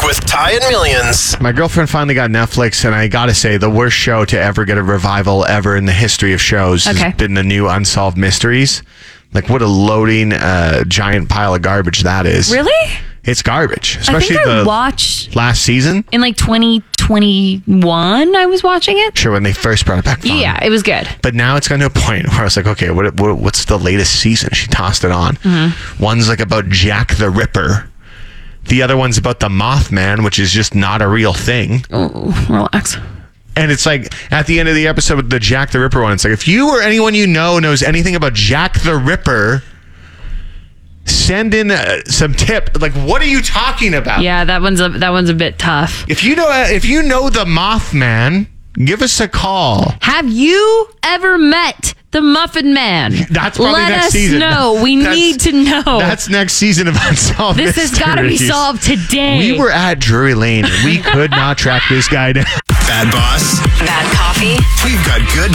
with Ty and Millions. My girlfriend finally got Netflix, and I gotta say, the worst show to ever get a revival ever in the history of shows has been the new Unsolved Mysteries. Like, what a loading giant pile of garbage that is. Really? It's garbage. Especially I think I the watched last season. in like 2021, I was watching it. Sure, when they first brought it back. Fun. Yeah, it was good. But now it's gotten to a point where I was like, okay, what's the latest season? She tossed it on. Mm-hmm. One's like about Jack the Ripper. The other one's about the Mothman, which is just not a real thing. Oh, relax. And it's like, at the end of the episode with the Jack the Ripper one, it's like, if you or anyone you know knows anything about Jack the Ripper, send in some tip. Like, what are you talking about? Yeah, that one's a bit tough. If you know the Mothman, give us a call. Have you ever met the Muffin Man? That's probably next season. Let us know. We need to know. That's next season of Unsolved This has got to be solved today. We were at Drury Lane and we could not track this guy down. Bad boss. Bad coffee. We've got good